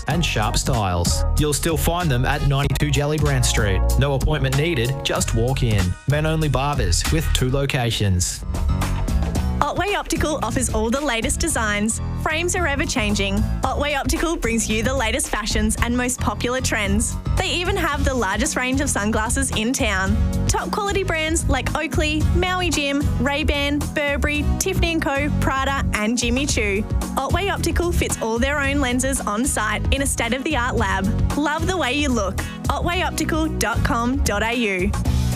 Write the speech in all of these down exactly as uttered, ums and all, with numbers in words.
and sharp styles. You'll still find them at ninety-two Gellibrand Street. No appointment needed, just walk in. Men only barbers with two locations. Otway Optical offers all the latest designs. Frames are ever changing. Otway Optical brings you the latest fashions and most popular trends. They even have the largest range of sunglasses in town. Top quality brands like Oakley, Maui Jim, Ray-Ban, Burberry, Tiffany and Co, Prada and Jimmy Choo. Otway Optical fits all their own lenses on site in a state-of-the-art lab. Love the way you look. otway optical dot com dot a u.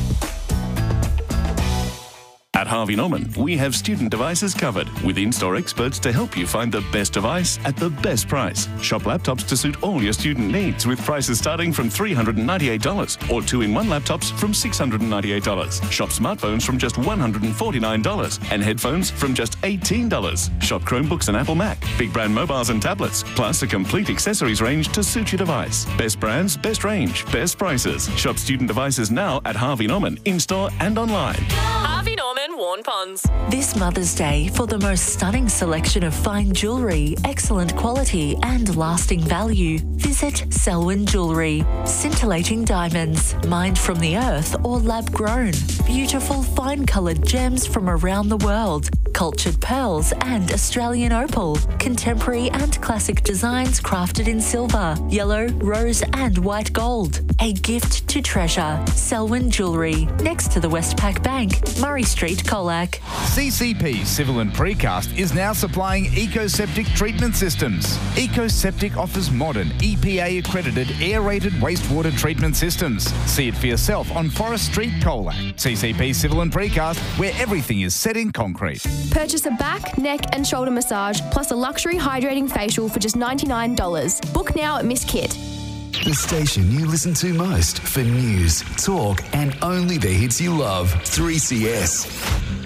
At Harvey Norman, we have student devices covered, with in-store experts to help you find the best device at the best price. Shop laptops to suit all your student needs, with prices starting from three hundred ninety-eight dollars, or two-in-one laptops from six hundred ninety-eight dollars. Shop smartphones from just one hundred forty-nine dollars, and headphones from just eighteen dollars. Shop Chromebooks and Apple Mac, big brand mobiles and tablets, plus a complete accessories range to suit your device. Best brands, best range, best prices. Shop student devices now at Harvey Norman, in-store and online. Harvey Norman, Warn Ponds. This Mother's Day, for the most stunning selection of fine jewellery, excellent quality and lasting value, visit Selwyn Jewellery. Scintillating diamonds, mined from the earth or lab-grown. Beautiful fine-coloured gems from around the world. Cultured pearls and Australian opal. Contemporary and classic designs crafted in silver, yellow, rose and white gold. A gift to treasure. Selwyn Jewellery, next to the Westpac Bank, Murray Street, Colac. C C P Civil and Precast is now supplying EcoSeptic treatment systems. EcoSeptic offers modern, E P A-accredited, aerated wastewater treatment systems. See it for yourself on Forest Street, Colac. C C P Civil and Precast, where everything is set in concrete. Purchase a back, neck and shoulder massage plus a luxury hydrating facial for just ninety-nine dollars. Book now at Miss Kit. The station you listen to most for news, talk and only the hits you love. three C S.